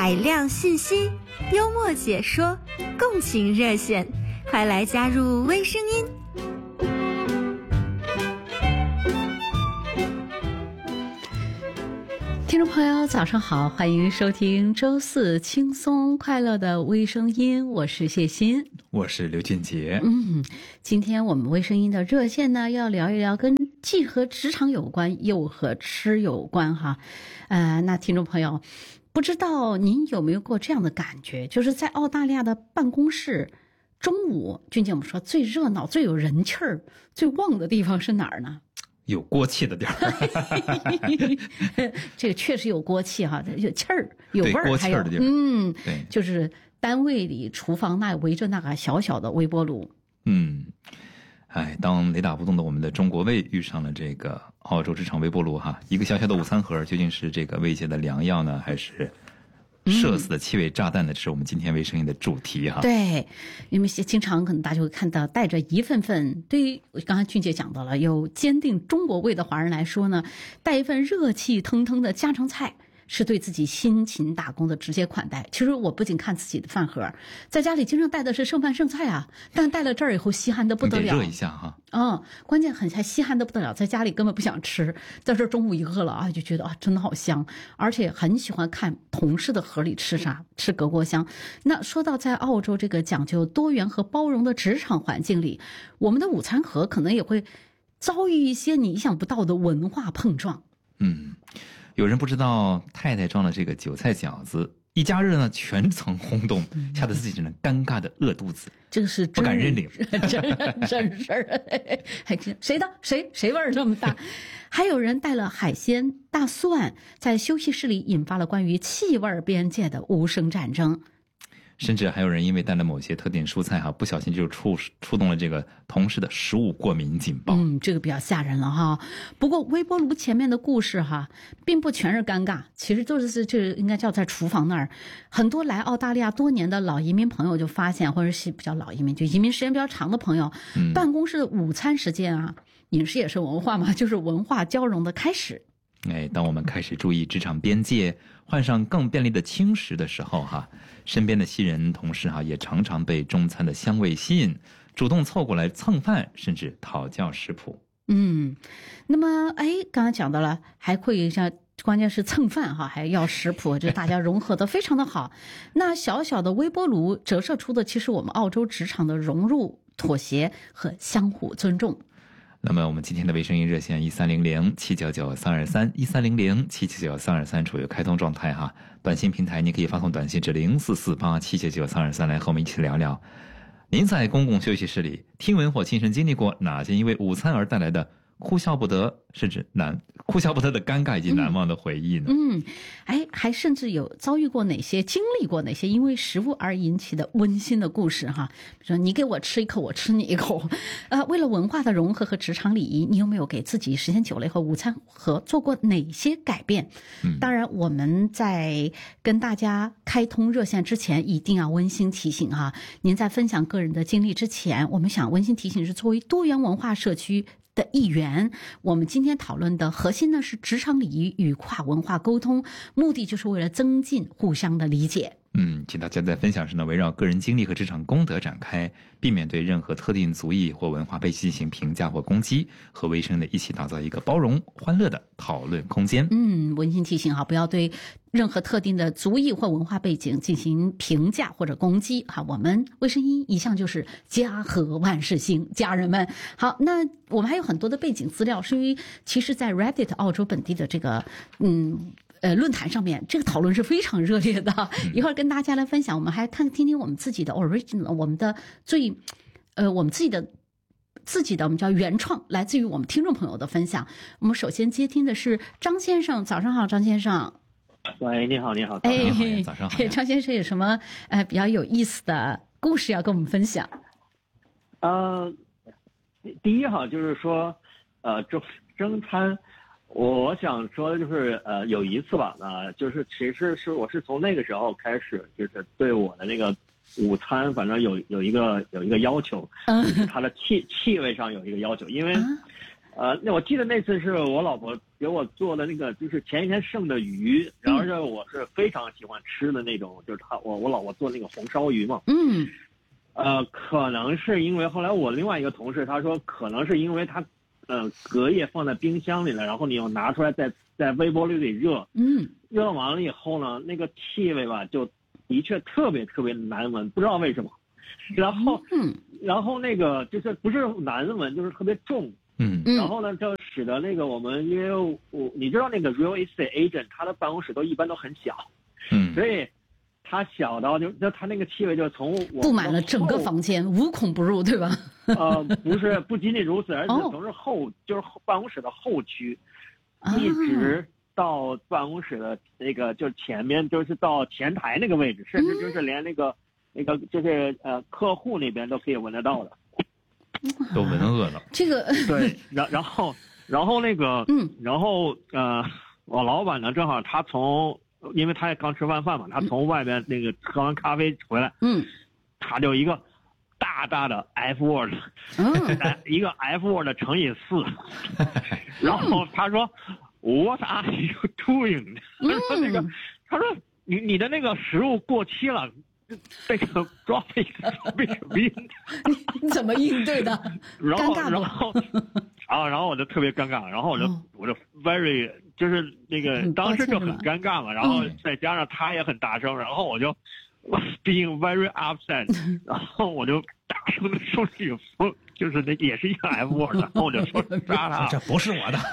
海量信息，幽默解说，共情热线，快来加入微声音。 听众朋友早上好，欢迎收听周四轻松快乐的微声音，我是谢欣， 我是刘俊杰。 今天我们微声音的热线呢，要聊一聊跟既和职场有关又和吃有关哈。那听众朋友，不知道您有没有过这样的感觉，就是在澳大利亚的办公室中午，俊杰我们说最热闹最有人气儿最旺的地方是哪儿呢？ 有锅气的地儿。 这个确实有锅气哈，有气儿有味儿，还有对， 就是单位里厨房那围着那个小小的微波炉。 当雷打不动的我们的中国胃遇上了这个澳洲职场微波炉哈，一个小小的午餐盒究竟是这个慰藉的良药呢，还是社死的气味炸弹呢？这是我们今天微声音的主题哈。 对，因为经常可能大家会看到带着一份份，对于刚才俊杰讲到了有坚定中国胃的华人来说呢，带一份热气腾腾的家常菜，是对自己辛勤打工的直接款待。其实我不仅看自己的饭盒，在家里经常带的是剩饭剩菜啊，但带了这儿以后稀罕的不得了。 得热一下哈。 关键还稀罕的不得了，在家里根本不想吃，在这中午一饿了啊，就觉得真的好香，而且很喜欢看同事的盒里吃啥，吃隔锅香。那说到在澳洲这个讲究多元和包容的职场环境里，我们的午餐盒可能也会遭遇一些你意想不到的文化碰撞。 有人不知道太太装了这个韭菜饺子，一加热呢全层轰动，吓得自己只能尴尬的饿肚子。 这个是不敢认领， 真事儿。谁的谁味儿这么大？还有人带了海鲜、大蒜，在休息室里引发了关于气味边界的无声战争。 甚至还有人因为带了某些特定蔬菜不小心就触动了这个同事的食物过敏警报。 这个比较吓人了哈。不过微波炉前面的故事并不全是尴尬，其实就是这应该叫在厨房那儿，很多来澳大利亚多年的老移民朋友就发现，或者是比较老移民，就移民时间比较长的朋友，办公室的午餐时间饮食也是文化嘛，就是文化交融的开始。 当我们开始注意职场边界，换上更便利的轻食的时候身边的新人同事也常常被中餐的香味吸引，主动凑过来蹭饭，甚至讨教食谱。 那么刚才讲到了，还会像关键是蹭饭还要食谱，这大家融合的非常的好。那小小的微波炉折射出的其实我们澳洲职场的融入、妥协和相互尊重。 那么我们今天的微声音热线1300-799-323，1300-799-323处于开通状态短信平台你可以发送短信至0448-799-323来和我们一起聊聊，您在公共休息室里听闻或亲身经历过哪些因为午餐而带来的哭笑不得甚至哭笑不得的尴尬以及难忘的回忆呢？ 还甚至有遭遇过经历过哪些因为食物而引起的温馨的故事比如说你给我吃一口我吃你一口。为了文化的融合和职场礼仪，你有没有给自己时间久了和午餐盒做过哪些改变？当然我们在跟大家开通热线之前一定要温馨提醒您在分享个人的经历之前，我们想温馨提醒是作为多元文化社区的一员，我们今天讨论的核心呢是职场礼仪与跨文化沟通，目的就是为了增进互相的理解。 请大家在分享时呢，围绕个人经历和职场功德展开，避免对任何特定族裔或文化背景进行评价或攻击，和微声的一起打造一个包容欢乐的讨论空间。 温馨提醒不要对任何特定的族裔或文化背景进行评价或者攻击我们微声音一向就是家和万事兴，家人们好。那我们还有很多的背景资料，是因为其实在 Reddit 澳洲本地的这个论坛上面，这个讨论是非常热烈的。一会儿跟大家来分享，我们还听听我们自己的 original， 我们的我们自己的我们叫原创，来自于我们听众朋友的分享。我们首先接听的是张先生，早上好，张先生。 喂，你好， 早上好。 张先生有什么比较有意思的故事要跟我们分享？ 第一就是说蒸餐。我想说就是有一次就是其实是我是从那个时候开始，就是对我的那个午餐反正有一个要求，就是它的气味上有一个要求，因为那我记得那次是我老婆给我做的那个，就是前一天剩的鱼，然后是我是非常喜欢吃的那种，就是我老婆做那个红烧鱼嘛。可能是因为后来我另外一个同事他说，可能是因为他隔夜放在冰箱里了，然后你又拿出来在微波炉里热，热完了以后呢，那个气味吧就的确特别特别难闻，不知道为什么。然后那个就是不是难闻，就是特别重。然后呢，就使得那个我们，因为你知道那个 real estate agent 他的办公室一般都很小，所以他小到就他那个气味就从我布满了整个房间，无孔不入，对吧？ 不仅仅如此，而且从是就是办公室的后区，一直到办公室的那个就是前面，就是到前台那个位置，甚至就是连那个就是客户那边都可以闻得到的。 都闻饿了。 这个对，然后那个然后我老板呢正好他因为他也刚吃完饭嘛，他从外边那个喝完咖啡回来，他就一个大大的 F word，一个 F word 乘以4，然后他说 What are you doing？ 他说你的那个食物过期了。这个装备什么应？ 你怎么应对的？ 然后我就特别尴尬，然后我就 very 就是那个当时就很尴尬嘛，然后再加上他也很大声，然后我就 being very upset， 然后我就大声的说了一句，就是那也是一个 F word， 然后我就说杀他， 这不是我的。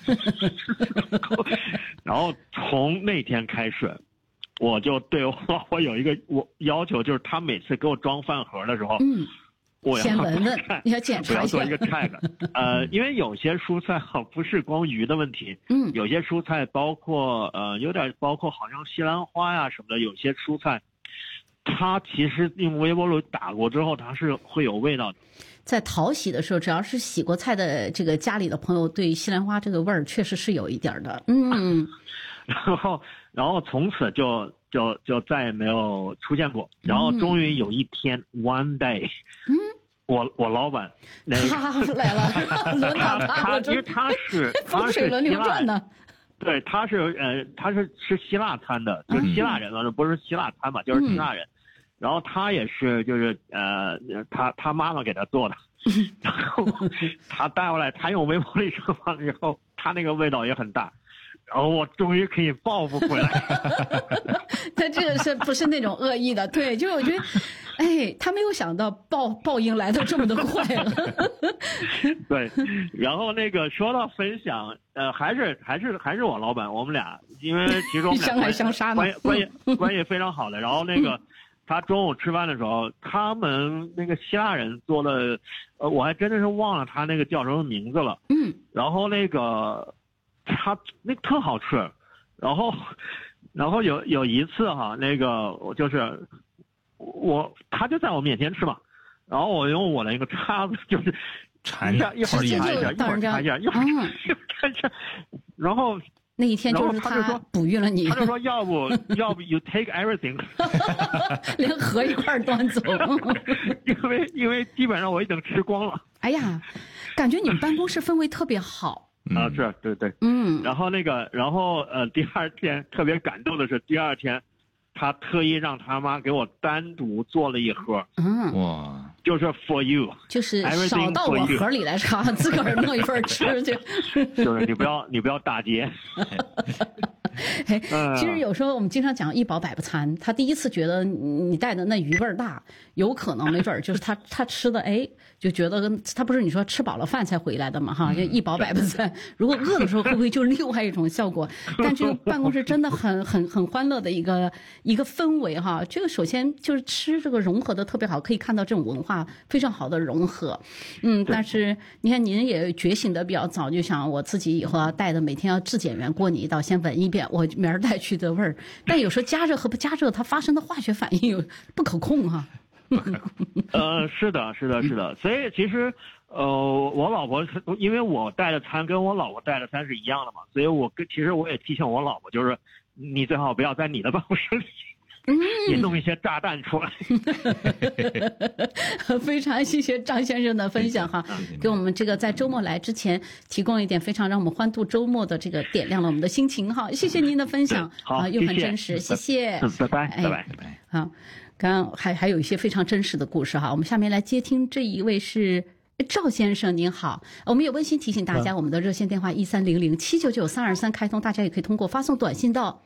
然后从那天开始。我就对我老婆有一个要求，就是她每次给我装饭盒的时候，我要先闻闻，你要检查一下， 我要做一个 check。因为有些蔬菜不是光鱼的问题，有些蔬菜包括有点包括好像西兰花呀什么的，有些蔬菜，它其实用微波炉打过之后，它是会有味道的。 在淘洗的时候，只要是洗过菜的这个家里的朋友，对西兰花这个味儿确实是有一点的。 然后从此就再也没有出现过。然后终于有一天 ，one day，我老板他来了，轮到他了， 因为他是风水轮流转呢。 对，他是吃希腊餐的，就是希腊人嘛，不是希腊餐嘛，就是希腊人。然后他也是就是他妈妈给他做的，然后他带回来，他用微波炉热完了以后，他那个味道也很大。然后我终于可以报复回来。 他这个是不是那种恶意的？对，就是我觉得，他没有想到报应来的这么的快了。 对，然后那个说到分享，还是我老板，我们俩，因为其实我们俩相爱相杀呢， 关系非常好的。然后那个他中午吃饭的时候，他们那个希腊人做的，我还真的是忘了他那个叫什么名字了。然后那个。他那个特好吃，然后有一次哈，那个我就是他就在我面前吃嘛，然后我用我的一个叉子就是铲一下， 一会儿擦一下，一会儿擦一下，一会儿擦一下，然后那一天就是他哺育了你， 他就说要不 you take everything， 连盒一块端走， 因为基本上我已经吃光了。 哎呀，感觉你们办公室氛围特别好。 是对，然后第二天特别感动的是，第二天他特意让他妈给我单独做了一盒， 哇， 就是 for you， 就是少到我盒里来尝，自个儿弄一份吃去， 就是你不要打劫。 其实有时候我们经常讲一饱百不餐，他第一次觉得你带的那鱼味儿大，有可能没准儿就是他吃的就觉得他不是你说吃饱了饭才回来的嘛哈，就一饱百不餐。如果饿的时候会不会就另外一种效果？但这个办公室真的很欢乐的一个氛围哈。这个首先就是吃这个融合的特别好，可以看到这种文化非常好的融合。但是你看您也觉醒的比较早，就想我自己以后要带的每天要质检员过你一道，先闻一遍我明儿带去的味儿。但有时候加热和不加热，它发生的化学反应有不可控哈。 是的，所以其实我老婆因为我带的餐跟我老婆带的餐是一样的嘛，所以其实我也提醒我老婆，就是你最好不要在你的办公室里也弄一些炸弹出来。 非常谢谢张先生的分享哈，给我们这个在周末来之前提供了一点非常让我们欢度周末的这个点亮了我们的心情哈，谢谢您的分享， 好， 又很真实，谢谢， 拜拜，拜拜。 好，刚刚还有一些非常真实的故事哈，我们下面来接听这一位是赵先生，您好，我们也温馨提醒大家，我们的热线电话1300799323开通，大家也可以通过发送短信到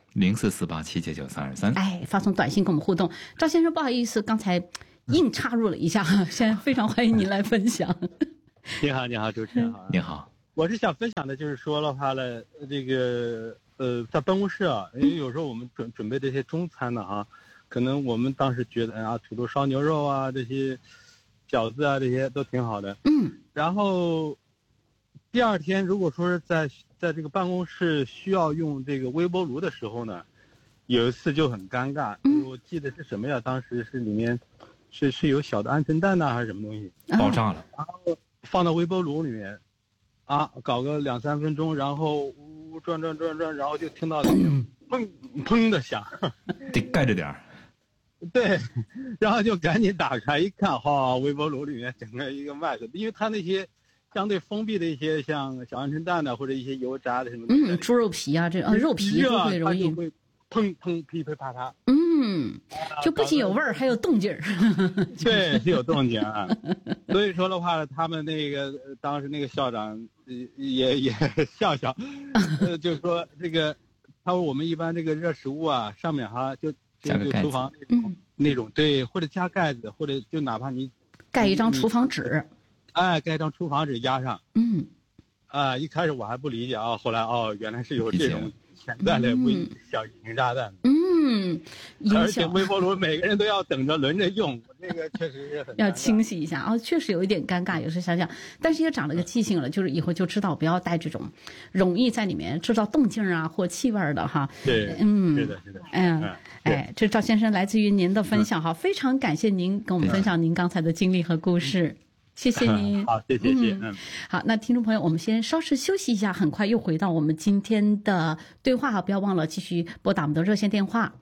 0448799323， 发送短信跟我们互动。赵先生，不好意思，刚才硬插入了一下，现在非常欢迎您来分享。 你好，你好，主持人好。 你好， 我是想分享的就是说的话呢，这个在办公室啊，因为有时候我们准备这些中餐呢哈，可能我们当时觉得土豆烧牛肉啊这些。饺子啊，这些都挺好的。然后第二天如果说是在这个办公室需要用这个微波炉的时候呢，有一次就很尴尬。我记得是什么呀？当时是里面是有小的鹌鹑蛋呐，还是什么东西爆炸了， 然后放到微波炉里面搞个2-3分钟，然后转，然后就听到砰砰的响， 得盖着点儿。 对，然后就赶紧打开一看，微波炉里面整个一个麦子，因为它那些相对封闭的一些像小鹌鹑蛋的或者一些油炸的什么猪肉皮啊，肉皮就会容易会砰砰噼噼啪啪， 就不仅有味儿，还有动静儿。 对，是有动静啊。所以说的话，他们那个当时那个校长也笑，就说这个，他说我们一般这个热食物啊，上面就厨房那种对，或者加盖子，或者就哪怕你盖一张厨房纸， 盖一张厨房纸压上。一开始我还不理解后来原来是有这种潜在的小隐形炸弹。而且微波炉每个人都要等着轮着用，那个确实是很要清洗一下确实有一点尴尬，有时想想，但是也长了个记性了，就是以后就知道不要带这种容易在里面制造动静啊或气味的哈。 对，是的。 这赵先生来自于您的分享非常感谢您跟我们分享您刚才的经历和故事。谢谢您。 好，谢谢。 好，那听众朋友，我们先稍事休息一下，很快又回到我们今天的对话，不要忘了继续拨打我们的热线电话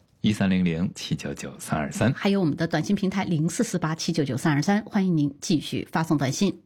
1300799323， 还有我们的短信平台0448799323，欢迎您继续发送短信。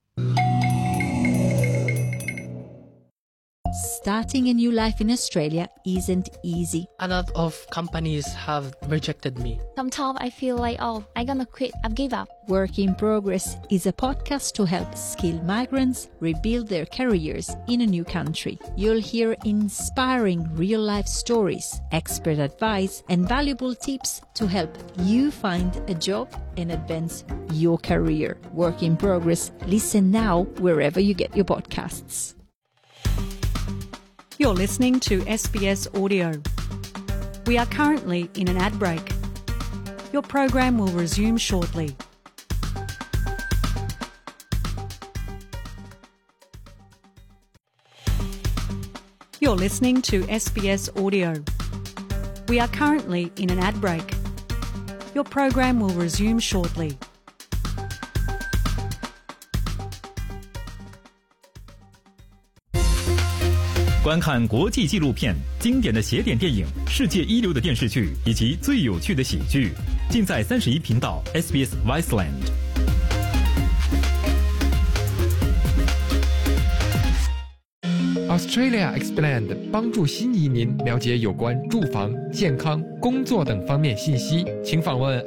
Starting a new life in Australia isn't easy. A lot of companies have rejected me. Sometimes I feel like, I'm gonna quit, I've give up. Work in Progress is a podcast to help skilled migrants rebuild their careers in a new country. You'll hear inspiring real-life stories, expert advice, and valuable tips to help you find a job and advance your career. Work in Progress. Listen now wherever you get your podcasts. You're listening to SBS Audio. We are currently in an ad break. Your program will resume shortly. You're listening to SBS Audio. We are currently in an ad break. Your program will resume shortly. 观看国际纪录片、经典的邪典电影、世界一流的电视剧以及最有趣的喜剧，尽在31频道 SBS Viceland。 Australia Explained 帮助新移民了解有关住房、健康、工作等方面信息，请访问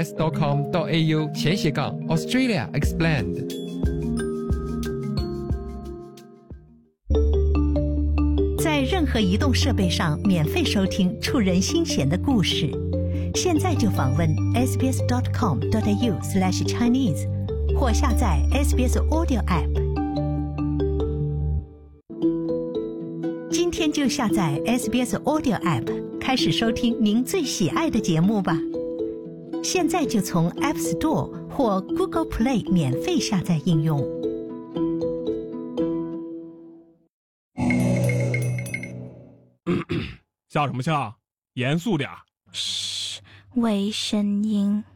sbs.com.au/Australia Explained。 在任何移动设备上免费收听触人心弦的故事，现在就访问 sbs.com.au/Chinese 或下载 SBS Audio App。今天就下载 SBS Audio App， 开始收听您最喜爱的节目吧。现在就从 App Store 或 Google Play 免费下载应用。 笑什么笑？严肃点。 嘘，微声音。